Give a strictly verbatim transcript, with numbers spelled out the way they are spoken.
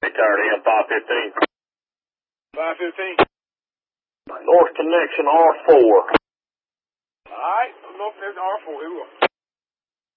Tired in five fifteen. five fifteen. North connection R four. All right, North connection R four. Here we go.